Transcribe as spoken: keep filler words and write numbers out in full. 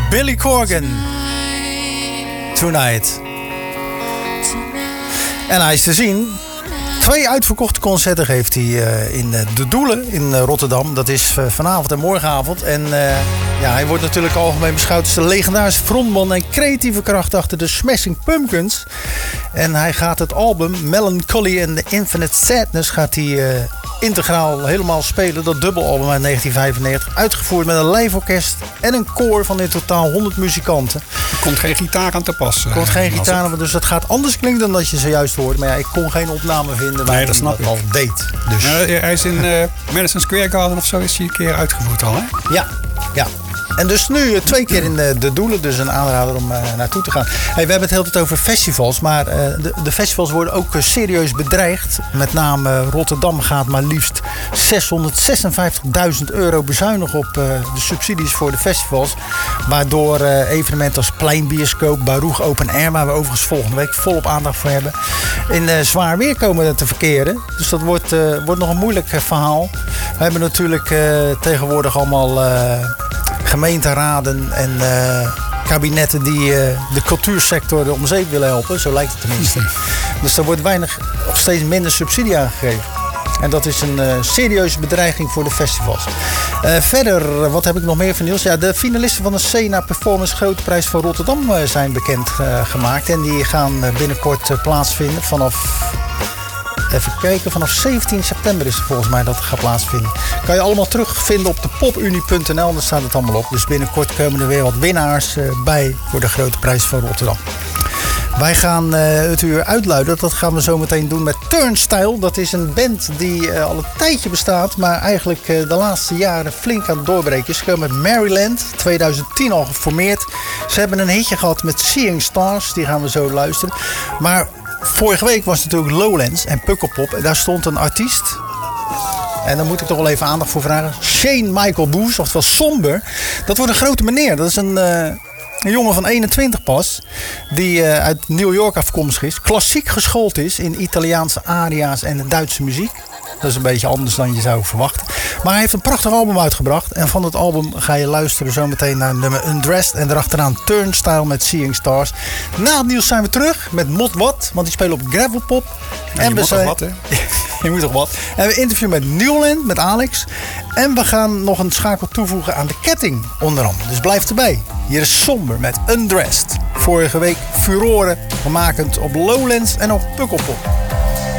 Billy Corgan. Tonight. En hij is te zien. Twee uitverkochte concerten geeft hij uh, in uh, De Doelen in uh, Rotterdam. Dat is uh, vanavond en morgenavond. En uh, ja, hij wordt natuurlijk algemeen beschouwd als de legendarische frontman en creatieve kracht achter de Smashing Pumpkins. En hij gaat het album Melancholy and the Infinite Sadness gaat hij uh, integraal helemaal spelen. Dat dubbelalbum uit negentien vijfennegentig. Uitgevoerd met een live orkest en een koor van in totaal honderd muzikanten. Er komt geen gitaar aan te pas. Er komt geen gitaar aan, dus dat gaat anders klinken dan dat je zojuist hoort. Maar ja, ik kon geen opname vinden waar nee, dat snap hij dat al deed. Dus. Ja, hij is in uh, Madison Square Garden of zo is hij een keer uitgevoerd al, hè? Ja, ja. En dus nu uh, twee keer in de, de Doelen, dus een aanrader om uh, naartoe te gaan. Hey, we hebben het heel tijd over festivals, maar uh, de, de festivals worden ook uh, serieus bedreigd. Met name uh, Rotterdam gaat maar liefst zeshonderdzesenvijftigduizend euro bezuinigen op uh, de subsidies voor de festivals. Waardoor uh, evenementen als Pleinbioscoop, Baruch Open Air, waar we overigens volgende week volop aandacht voor hebben, in uh, zwaar weer komen te verkeren. Dus dat wordt, uh, wordt nog een moeilijk uh, verhaal. We hebben natuurlijk uh, tegenwoordig allemaal Uh, gemeenteraden en uh, kabinetten die uh, de cultuursector om zeep willen helpen. Zo lijkt het tenminste. Dus er wordt weinig of steeds minder subsidie aangegeven. En dat is een uh, serieuze bedreiging voor de festivals. Uh, verder, wat heb ik nog meer van nieuws? Ja, de finalisten van de Sena Performance Grote Prijs van Rotterdam uh, zijn bekend uh, gemaakt. En die gaan uh, binnenkort uh, plaatsvinden vanaf... Even kijken, vanaf zeventien september is het volgens mij dat het gaat plaatsvinden. Kan je allemaal terugvinden op de popunie punt n l, daar staat het allemaal op. Dus binnenkort komen er weer wat winnaars uh, bij voor de Grote Prijs van Rotterdam. Wij gaan uh, het uur uitluiden. Dat gaan we zo meteen doen met Turnstile. Dat is een band die uh, al een tijdje bestaat, maar eigenlijk uh, de laatste jaren flink aan het doorbreken is. Ze komen uit Maryland, twintig tien al geformeerd. Ze hebben een hitje gehad met Seeing Stars, die gaan we zo luisteren. Maar vorige week was het natuurlijk Lowlands en Pukkelpop. En daar stond een artiest. En daar moet ik toch wel even aandacht voor vragen. Shane Michael Booth, oftewel Somber. Dat wordt een grote meneer. Dat is een, uh, een jongen van eenentwintig pas. Die uh, uit New York afkomstig is. Klassiek geschoold is in Italiaanse aria's en Duitse muziek. Dat is een beetje anders dan je zou verwachten. Maar hij heeft een prachtig album uitgebracht. En van het album ga je luisteren zometeen naar nummer Undressed. En erachteraan Turnstile met Seeing Stars. Na het nieuws zijn we terug met Mot Wat. Want die spelen op Gravelpop. Ja, en je we moet zijn... toch wat, hè? Je moet toch wat. En we interviewen met Newland, met Alex. En we gaan nog een schakel toevoegen aan de ketting onder andere. Dus blijf erbij. Hier is Somber met Undressed. Vorige week furoren, makend op Lowlands en op Pukkelpop.